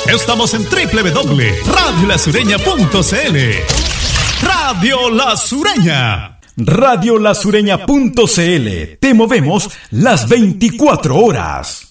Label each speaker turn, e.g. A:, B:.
A: Estamos en www.radiolasureña.cl. Radio La Sureña.
B: Radiolasureña.cl. Te movemos las 24 horas.